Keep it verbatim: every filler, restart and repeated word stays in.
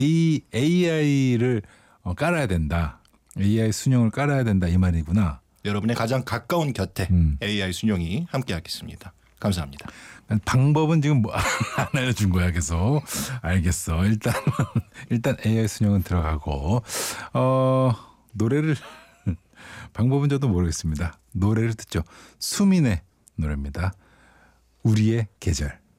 이 에이아이를 어, 깔아야 된다. 에이아이 순영을 깔아야 된다 이 말이구나. 여러분의 가장 가까운 곁에 음. 에이아이 순영이 함께하겠습니다. 감사합니다. 방법은 지금 뭐 안 알려준 거야 계속. 알겠어. 일단 일단 에이아이 순영은 들어가고 어 노래를 방법은 저도 모르겠습니다. 노래를 듣죠. 수민의 노래입니다. 우리의 계절.